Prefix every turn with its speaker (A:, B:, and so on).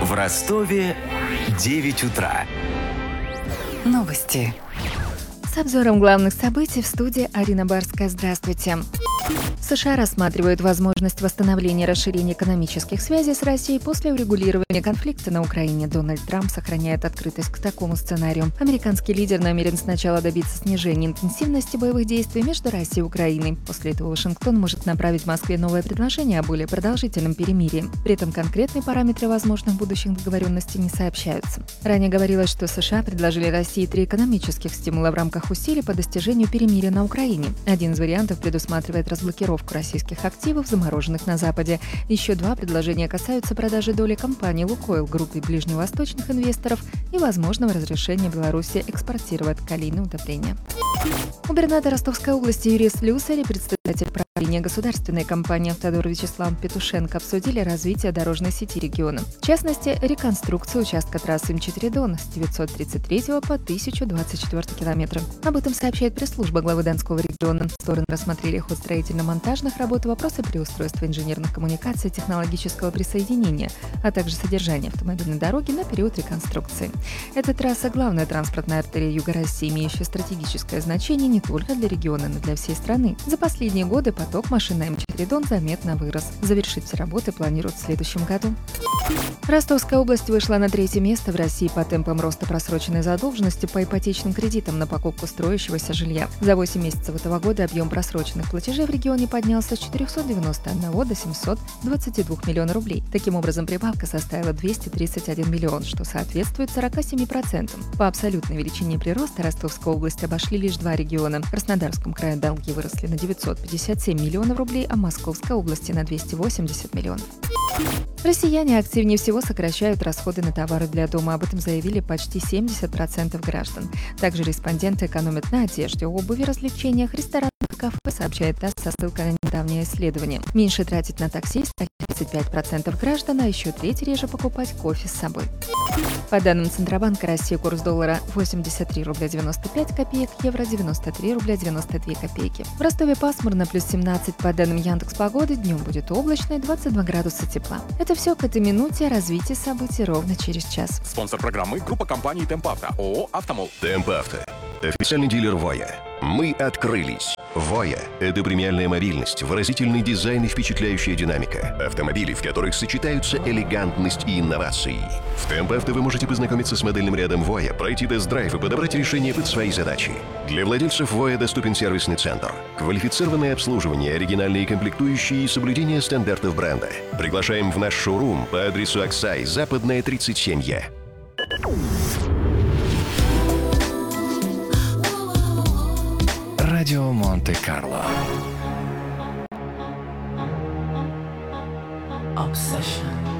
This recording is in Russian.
A: В Ростове 9 утра.
B: Новости. С обзором главных событий в студии Арина Барская. Здравствуйте. США рассматривают возможность восстановления и расширения экономических связей с Россией после урегулирования конфликта на Украине. Дональд Трамп сохраняет открытость к такому сценарию. Американский лидер намерен сначала добиться снижения интенсивности боевых действий между Россией и Украиной. После этого Вашингтон может направить Москве новое предложение о более продолжительном перемирии. При этом конкретные параметры возможных будущих договоренностей не сообщаются. Ранее говорилось, что США предложили России 3 экономических стимула в рамках усилий по достижению перемирия на Украине. Один из вариантов предусматривает разблокировку российских активов, замороженных на Западе. Еще 2 предложения касаются продажи доли компании «Лукойл» группе ближневосточных инвесторов и возможного разрешения Беларуси экспортировать калийные удобрения. Губернатор Ростовской области Юрий Слюсарь и представитель правления государственной компании «Автодор» Вячеслав Петушенко обсудили развитие дорожной сети региона. В частности, реконструкцию участка трассы М4 Дон с 933 по 1024 километра. Об этом сообщает пресс-служба главы Донского региона. Стороны рассмотрели ход строительно-монтажных работ, вопросы преустройства инженерных коммуникаций, технологического присоединения, а также содержание автомобильной дороги на период реконструкции. Эта трасса – главная транспортная артерия Юга России, имеющая стратегическое значение не только для региона, но и для всей страны. За последние годы поток машин на М4 Дон заметно вырос. Завершить все работы планируют в следующем году. Ростовская область вышла на 3-е место в России по темпам роста просроченной задолженности по ипотечным кредитам на покупку строящегося жилья. За 8 месяцев этого года объем просроченных платежей в регионе поднялся с 491 до 722 миллиона рублей. Таким образом, прибавка составила 231 миллион, что соответствует 47%. По абсолютной величине прироста Ростовскую область обошли лишь 2 региона. В Краснодарском крае долги выросли на 957 миллионов рублей, а в Московской области на 280 миллионов. Россияне активнее всего сокращают расходы на товары для дома. Об этом заявили почти 70% граждан. Также респонденты экономят на одежде, обуви, развлечениях, ресторанах и кафе, сообщает ТАСС со ссылкой на недавнее исследование. Меньше тратить на такси стали 35% граждан, а еще треть реже покупать кофе с собой. По данным Центробанка России, курс доллара 83 рубля 95 копеек, евро 93 рубля 92 копейки. В Ростове пасмурно, плюс 17. По данным Яндекс.Погоды, днем будет облачно и 22 градуса тепла. Это все к этой минуте. Развитие событий ровно через час.
C: Спонсор программы — группа компаний «Темпавто», ООО «Автомол».
D: «Темпавто» – официальный дилер «Воя». Мы открылись. «Воя» – это премиальная мобильность, выразительный дизайн и впечатляющая динамика. Автомобили, в которых сочетаются элегантность и инновации. В «Темпавто» вы можете познакомиться с модельным рядом «Воя», пройти тест-драйв и подобрать решение под свои задачи. Для владельцев «Воя» доступен сервисный центр, квалифицированное обслуживание, оригинальные комплектующие и соблюдение стандартов бренда. Приглашаем в наш шоурум по адресу Аксай, Западная, 37Е.
A: Радио Монте-Карло.
E: Obsession.